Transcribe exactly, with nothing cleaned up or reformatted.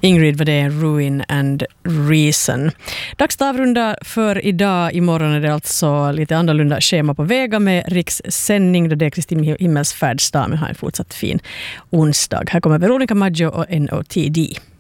Ingrid var det, Ruin and Reason. Dags att avrunda för idag. Imorgon är det alltså lite annorlunda schema på Vega med rikssändning då det är Kristi himmelsfärdsdag, men har en fortsatt fin onsdag. Här kommer Veronica Maggio och N O T D.